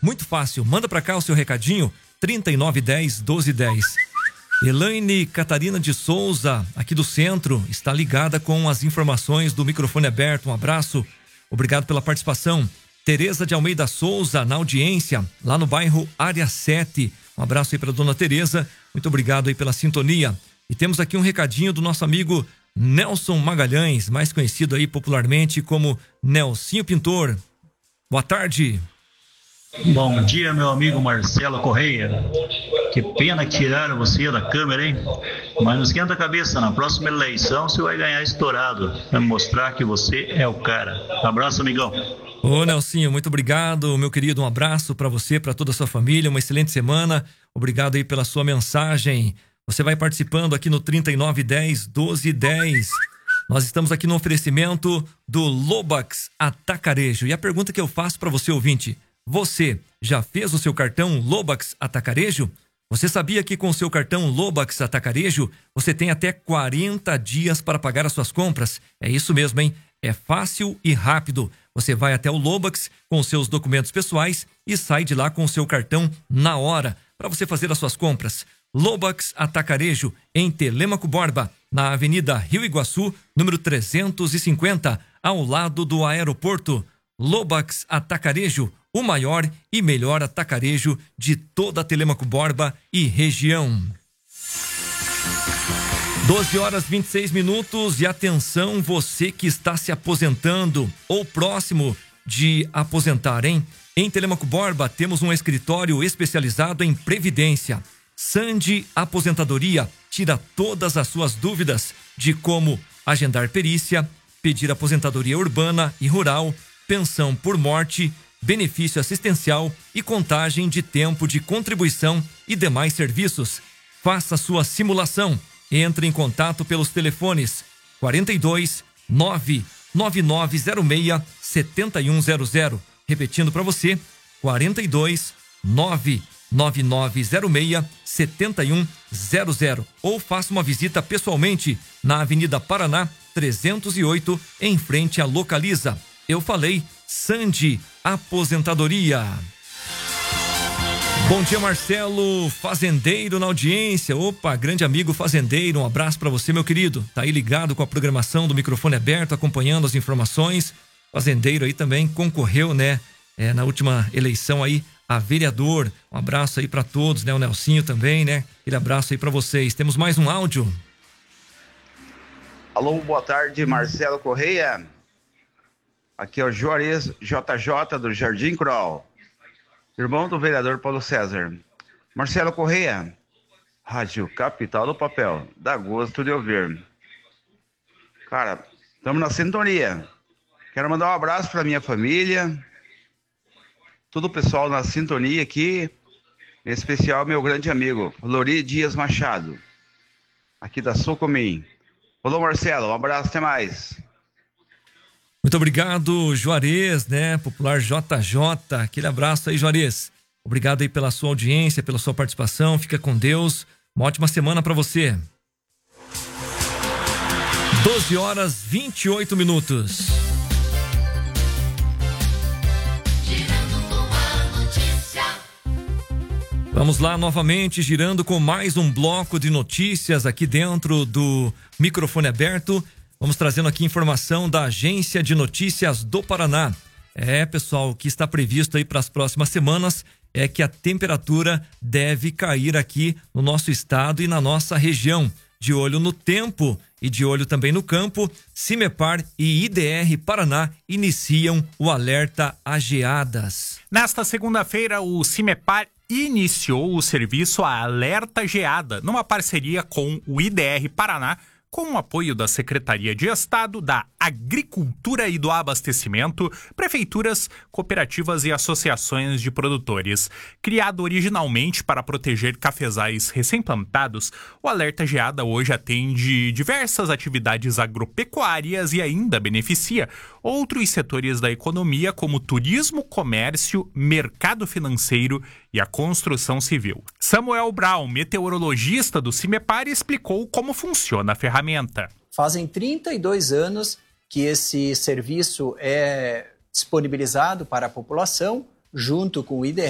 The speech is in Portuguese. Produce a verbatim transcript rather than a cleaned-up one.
Muito fácil, manda para cá o seu recadinho, trinta e nove dez, doze dez. Elaine Catarina de Souza, aqui do centro, está ligada com as informações do microfone aberto. Um abraço, obrigado pela participação. Tereza de Almeida Souza, na audiência, lá no bairro Área sete. Um abraço aí para dona Tereza, muito obrigado aí pela sintonia. E temos aqui um recadinho do nosso amigo Nelson Magalhães, mais conhecido aí popularmente como Nelsinho Pintor. Boa tarde. Bom dia, meu amigo Marcelo Correia. Que pena que tiraram você da câmera, hein? Mas não esquenta a cabeça, na próxima eleição você vai ganhar estourado. Vai mostrar que você é o cara. Abraço, amigão. Ô, Nelsinho, muito obrigado, meu querido. Um abraço para você, para toda a sua família. Uma excelente semana. Obrigado aí pela sua mensagem. Você vai participando aqui no trinta e nove dez, doze dez. Nós estamos aqui no oferecimento do Lobax Atacarejo. E a pergunta que eu faço para você, ouvinte: você já fez o seu cartão Lobax Atacarejo? Você sabia que com o seu cartão Lobax Atacarejo você tem até quarenta dias para pagar as suas compras? É isso mesmo, hein? É fácil e rápido. Você vai até o Lobax com os seus documentos pessoais e sai de lá com o seu cartão na hora para você fazer as suas compras. Lobax Atacarejo, em Telêmaco Borba, na Avenida Rio Iguaçu, número trezentos e cinquenta, ao lado do aeroporto. Lobax Atacarejo, o maior e melhor atacarejo de toda a Telêmaco Borba e região. doze horas e vinte e seis minutos e atenção, você que está se aposentando ou próximo de aposentar, hein? Em Telêmaco Borba temos um escritório especializado em previdência. Sandi Aposentadoria tira todas as suas dúvidas de como agendar perícia, pedir aposentadoria urbana e rural, pensão por morte, benefício assistencial e contagem de tempo de contribuição e demais serviços. Faça sua simulação. Entre em contato pelos telefones quarenta e dois, nove nove nove zero seis, sete um zero zero. Repetindo para você, quarenta e dois, nove nove nove zero seis, sete um zero zero. Ou faça uma visita pessoalmente na Avenida Paraná, trezentos e oito, em frente à Localiza. Eu falei, Sandi Aposentadoria. Bom dia, Marcelo, fazendeiro na audiência. Opa, grande amigo fazendeiro, um abraço para você, meu querido. Tá aí ligado com a programação do microfone aberto, acompanhando as informações. Fazendeiro aí também concorreu, né, é, na última eleição aí a vereador. Um abraço aí para todos, né, o Nelsinho também, né. Aquele abraço aí para vocês. Temos mais um áudio. Alô, boa tarde, Marcelo Correia. Aqui é o Juarez J J do Jardim Crawl, irmão do vereador Paulo César. Marcelo Correia, Rádio Capital do Papel, dá gosto de ouvir. Cara, estamos na sintonia. Quero mandar um abraço para minha família, todo o pessoal na sintonia aqui, em especial meu grande amigo, Lori Dias Machado, aqui da Socomim. Alô, Marcelo, um abraço, até mais. Muito obrigado, Juarez, né? Popular J J. Aquele abraço aí, Juarez. Obrigado aí pela sua audiência, pela sua participação. Fica com Deus. Uma ótima semana para você. doze horas e vinte e oito minutos. Vamos lá novamente, girando com mais um bloco de notícias aqui dentro do microfone aberto. Vamos trazendo aqui informação da Agência de Notícias do Paraná. É, pessoal, o que está previsto aí para as próximas semanas é que a temperatura deve cair aqui no nosso estado e na nossa região. De olho no tempo e de olho também no campo, Cimepar e I D R Paraná iniciam o alerta a geadas. Nesta segunda-feira, o Cimepar iniciou o serviço a alerta geada, numa parceria com o I D R Paraná, com o apoio da Secretaria de Estado, da Agricultura e do Abastecimento, prefeituras, cooperativas e associações de produtores. Criado originalmente para proteger cafezais recém-plantados, o Alerta Geada hoje atende diversas atividades agropecuárias e ainda beneficia outros setores da economia, como turismo, comércio, mercado financeiro e a construção civil. Samuel Brown, meteorologista do Cimepar, explicou como funciona a ferramenta. Fazem trinta e dois anos que esse serviço é disponibilizado para a população, junto com o I D R.